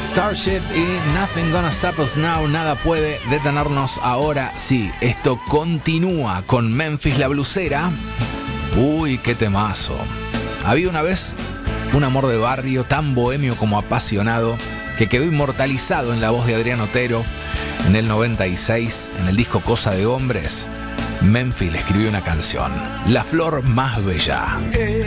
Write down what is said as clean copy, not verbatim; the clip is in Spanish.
Starship y Nothing Gonna Stop Us Now. Nada puede detenernos ahora. Sí, esto continúa con Memphis la Blusera. Uy, qué temazo. Había una vez un amor de barrio tan bohemio como apasionado que quedó inmortalizado en la voz de Adrián Otero en el 96, en el disco Cosa de Hombres. Memphis le escribió una canción, La Flor Más Bella.